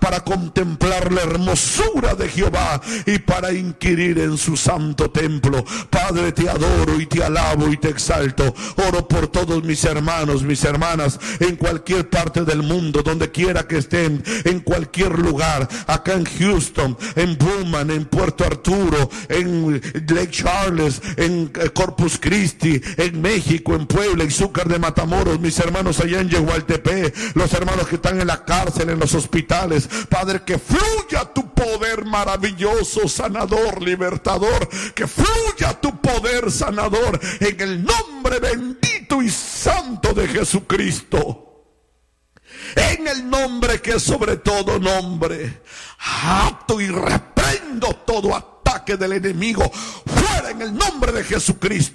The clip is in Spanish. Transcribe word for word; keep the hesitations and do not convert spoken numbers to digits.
para contemplar la hermosura de Jehová y para inquirir en su santo templo. Padre, te adoro y te alabo y te exalto. Oro por todos mis hermanos, mis hermanas, en cualquier parte del mundo, donde quiera que estén, en cualquier lugar, acá en Houston, en Pullman, en Puerto Arturo, en Lake Charles, en Corpus Christi, en México, en Puebla, en Zúcar de Matamoros, mis hermanos allá en Yehualtepec, los hermanos que están en la cárcel, en los hospitales. Padre, que fluya tu poder maravilloso, sanador, libertador, que fluya tu poder sanador en el nombre bendito y santo de Jesucristo. En el nombre que es sobre todo nombre, ato y reprendo todo ataque del enemigo fuera en el nombre de Jesucristo.